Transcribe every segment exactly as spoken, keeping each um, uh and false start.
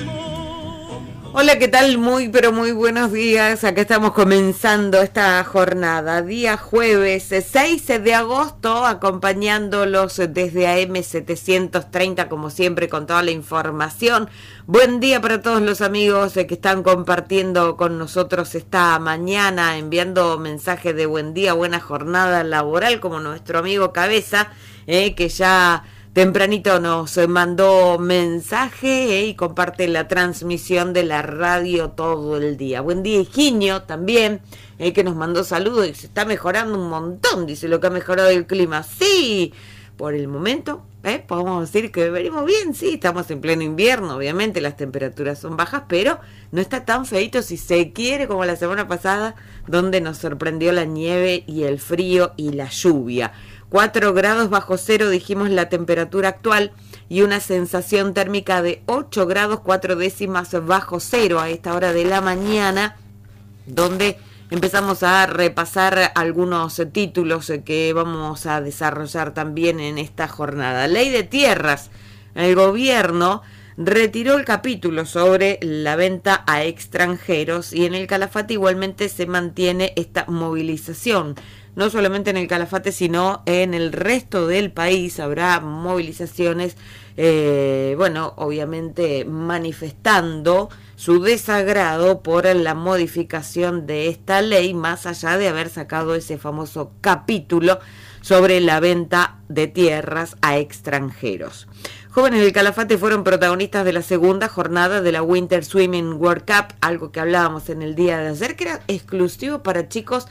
Hola, ¿qué tal? Muy, pero muy buenos días. Acá estamos comenzando esta jornada, día jueves seis de agosto, acompañándolos desde A M setecientos treinta, como siempre, con toda la información. Buen día para todos los amigos que están compartiendo con nosotros esta mañana, enviando mensajes de buen día, buena jornada laboral, como nuestro amigo Cabeza, eh, que ya tempranito nos mandó mensaje eh, y comparte la transmisión de la radio todo el día. Buen día, Higinio, también, eh, que nos mandó saludos y se está mejorando un montón, dice lo que ha mejorado el clima. Sí, por el momento, eh, podemos decir que venimos bien, sí, estamos en pleno invierno, obviamente las temperaturas son bajas, pero no está tan feito si se quiere como la semana pasada, donde nos sorprendió la nieve y el frío y la lluvia. cuatro grados bajo cero, dijimos la temperatura actual, y una sensación térmica de ocho grados cuatro décimas bajo cero a esta hora de la mañana, donde empezamos a repasar algunos títulos que vamos a desarrollar también en esta jornada. Ley de tierras. El gobierno retiró el capítulo sobre la venta a extranjeros y en el Calafate igualmente se mantiene esta movilización. No solamente en el Calafate, sino en el resto del país habrá movilizaciones, eh, bueno, obviamente manifestando su desagrado por la modificación de esta ley, más allá de haber sacado ese famoso capítulo sobre la venta de tierras a extranjeros. Jóvenes del Calafate fueron protagonistas de la segunda jornada de la Winter Swimming World Cup, algo que hablábamos en el día de ayer, que era exclusivo para chicos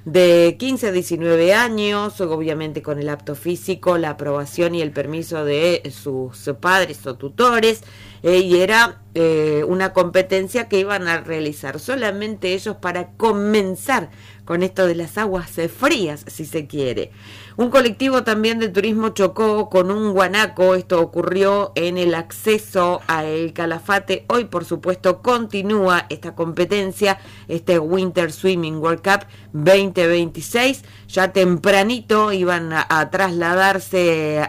de quince a diecinueve años, obviamente con el apto físico, la aprobación y el permiso de sus padres o tutores, eh, y era eh, una competencia que iban a realizar solamente ellos para comenzar con esto de las aguas frías, si se quiere. Un colectivo también de turismo chocó con un guanaco. Esto ocurrió en el acceso a El Calafate. Hoy, por supuesto, continúa esta competencia, este Winter Swimming World Cup veinte veintiséis. Ya tempranito iban a, a trasladarse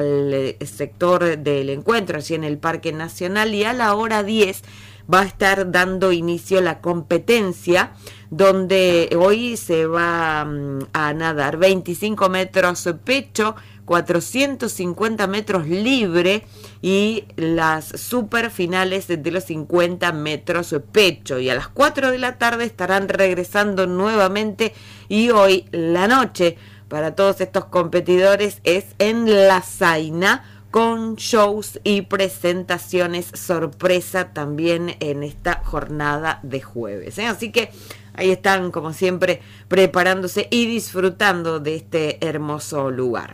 al sector del encuentro, allí en el Parque Nacional, y a la hora diez va a estar dando inicio la competencia, donde hoy se va um, a nadar veinticinco metros pecho, cuatrocientos cincuenta metros libre y las super finales de los cincuenta metros pecho. Y a las cuatro de la tarde estarán regresando nuevamente, y hoy la noche para todos estos competidores es en La Zaina, con shows y presentaciones sorpresa también en esta jornada de jueves, ¿eh? Así que ahí están, como siempre, preparándose y disfrutando de este hermoso lugar.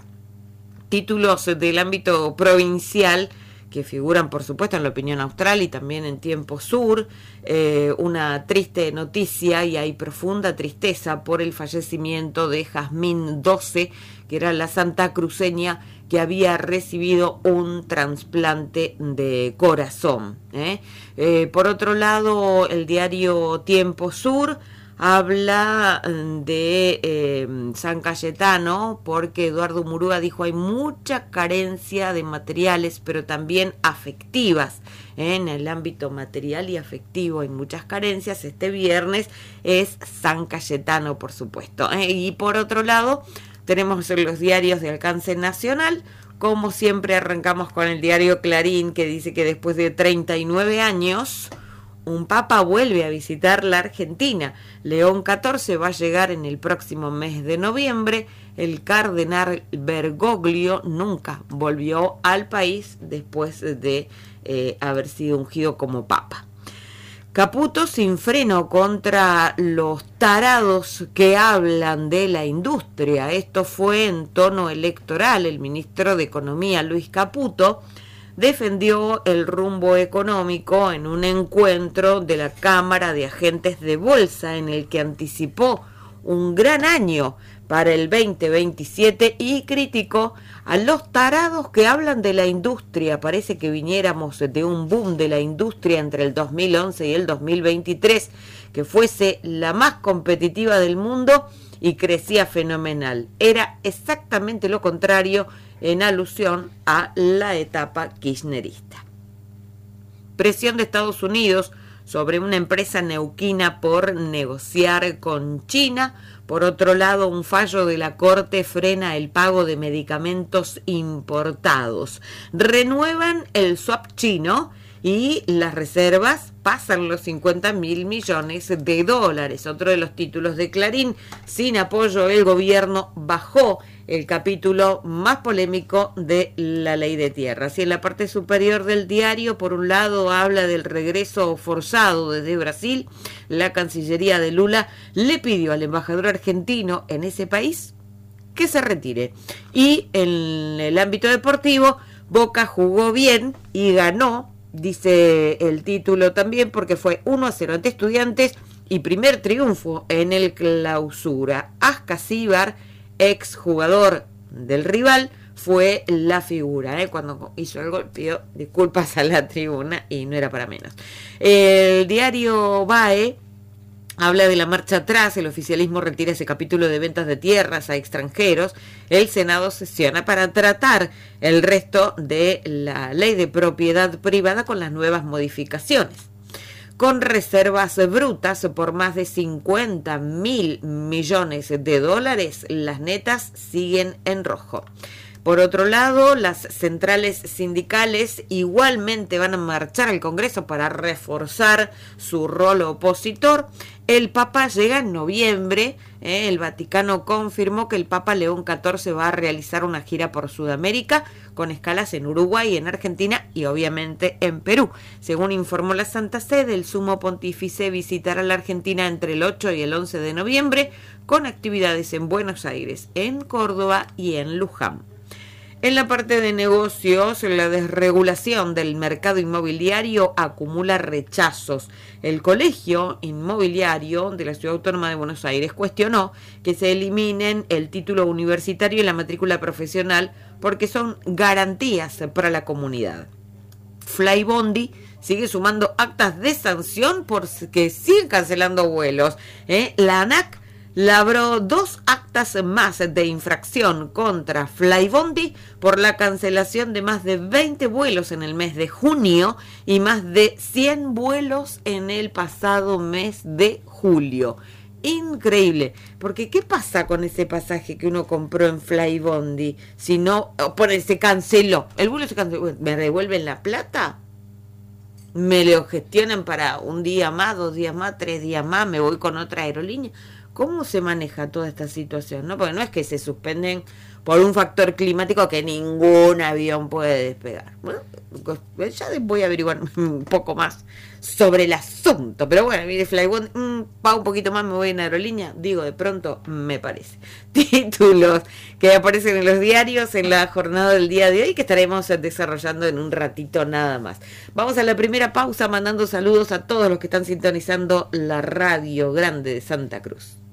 Títulos del ámbito provincial que figuran, por supuesto, en la Opinión Austral y también en Tiempo Sur. Eh, una triste noticia, y hay profunda tristeza por el fallecimiento de Jazmín Doce, que era la santacruceña que había recibido un trasplante de corazón, ¿eh? Eh, por otro lado, el diario Tiempo Sur habla de eh, San Cayetano, porque Eduardo Murúa dijo hay mucha carencia de materiales, pero también afectivas. ¿eh? En el ámbito material y afectivo hay muchas carencias. Este viernes es San Cayetano, por supuesto. ¿eh? Y por otro lado, tenemos los diarios de alcance nacional. Como siempre, arrancamos con el diario Clarín, que dice que después de treinta y nueve años, un papa vuelve a visitar la Argentina. León catorce va a llegar en el próximo mes de noviembre. El cardenal Bergoglio nunca volvió al país después de eh, haber sido ungido como papa. Caputo sin freno contra los tarados que hablan de la industria. Esto fue en tono electoral. El ministro de Economía, Luis Caputo, defendió el rumbo económico en un encuentro de la Cámara de Agentes de Bolsa, en el que anticipó un gran año para el veinte veintisiete y criticó a los tarados que hablan de la industria. Parece que viniéramos de un boom de la industria entre el dos mil once y el dos mil veintitrés, que fuese la más competitiva del mundo y crecía fenomenal. Era exactamente lo contrario, en alusión a la etapa kirchnerista. presión de Estados Unidos sobre una empresa neuquina por negociar con China. Por otro lado, un fallo de la Corte frena el pago de medicamentos importados. Renuevan el swap chino y las reservas pasan los cincuenta mil millones de dólares. Otro de los títulos de Clarín: sin apoyo el gobierno bajó el capítulo más polémico de la ley de tierras. Y en la parte superior del diario, por un lado, habla del regreso forzado desde Brasil. La Cancillería de Lula le pidió al embajador argentino en ese país que se retire. Y en el ámbito deportivo, Boca jugó bien y ganó, dice el título también, porque fue uno a cero ante Estudiantes y primer triunfo en el Clausura. Ascasíbar, ex jugador del rival, fue la figura, ¿eh? Cuando hizo el gol pidió disculpas a la tribuna y no era para menos. El diario B A E habla de la marcha atrás. El oficialismo retira ese capítulo de ventas de tierras a extranjeros. El Senado sesiona para tratar el resto de la ley de propiedad privada con las nuevas modificaciones. Con reservas brutas por más de cincuenta mil millones de dólares, las netas siguen en rojo. Por otro lado, las centrales sindicales igualmente van a marchar al Congreso para reforzar su rol opositor. El Papa llega en noviembre. ¿eh? El Vaticano confirmó que el Papa León catorce va a realizar una gira por Sudamérica con escalas en Uruguay, en Argentina y obviamente en Perú. Según informó la Santa Sede, el Sumo Pontífice visitará la Argentina entre el ocho y el once de noviembre con actividades en Buenos Aires, en Córdoba y en Luján. En la parte de negocios, la desregulación del mercado inmobiliario acumula rechazos. El Colegio Inmobiliario de la Ciudad Autónoma de Buenos Aires cuestionó que se eliminen el título universitario y la matrícula profesional porque son garantías para la comunidad. Flybondi sigue sumando actas de sanción porque siguen cancelando vuelos. ¿eh? La ANAC labró dos actas más de infracción contra Flybondi por la cancelación de más de veinte vuelos en el mes de junio y más de cien vuelos en el pasado mes de julio. Increíble, porque ¿qué pasa con ese pasaje que uno compró en Flybondi? Si no, pone, se canceló, el vuelo se canceló, ¿me devuelven la plata? ¿Me lo gestionan para un día más, dos días más, tres días más? ¿Me voy con otra aerolínea? ¿Cómo se maneja toda esta situación? ¿no? Porque no es que se suspenden por un factor climático que ningún avión puede despegar. Bueno, ya voy a averiguar un poco más sobre el asunto. Pero bueno, mire, Flybondi, mmm, pago un poquito más, me voy en aerolínea. Digo, de pronto, me parece. Títulos que aparecen en los diarios en la jornada del día de hoy, que estaremos desarrollando en un ratito nada más. Vamos a la primera pausa, mandando saludos a todos los que están sintonizando la Radio Grande de Santa Cruz.